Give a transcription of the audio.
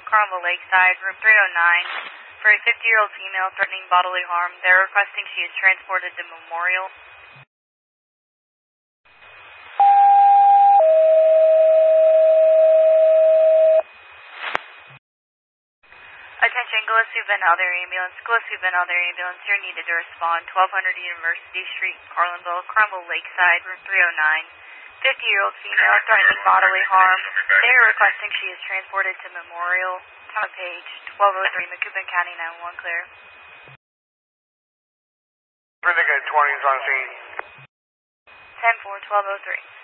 Carmel Lakeside, room 309, for a 50-year-old female threatening bodily harm. They're requesting she is transported to Memorial. Attention, Gillespie Benalder Ambulance. Gillespie Benalder Ambulance, you're needed to respond. 1200 University Street, Carlinville, Carmel Lakeside, room 309. 50-year-old female threatening bodily harm. They are requesting she is transported to Memorial. Time of page 1203, Macoupin County 911, clear. I think 20 is on scene. 10-4, 1203.